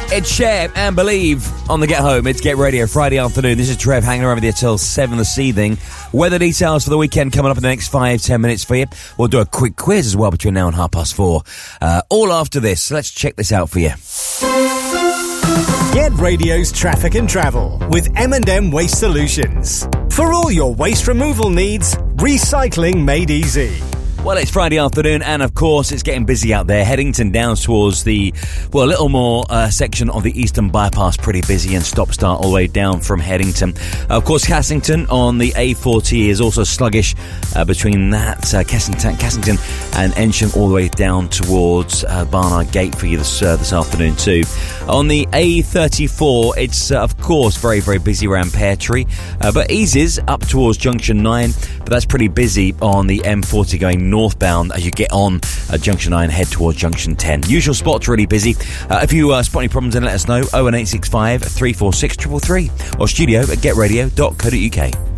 It's Cher and Believe on the Get Home. It's Get Radio Friday afternoon. This is Trev hanging around with you till 7 this evening. Weather details for the weekend coming up in the next 5-10 minutes for you. We'll do a quick quiz as well between now and 4:30. All after this. So let's check this out for you. Get Radio's Traffic and Travel with M&M Waste Solutions. For all your waste removal needs, recycling made easy. Well, it's Friday afternoon, and of course, it's getting busy out there. Headington down towards the, a little more section of the Eastern Bypass, pretty busy, and stop-start all the way down from Headington. Of course, Cassington on the A40 is also sluggish between that Cassington and Ensham all the way down towards Barnard Gate for you this afternoon too. On the A34, it's, of course, very, very busy around Pear Tree, but eases up towards Junction 9, but that's pretty busy on the M40 going northbound as you get on Junction 9, head towards Junction 10. Usual spots really busy. If you spot any problems, then let us know. 01865 346 333 or studio@getradio.co.uk.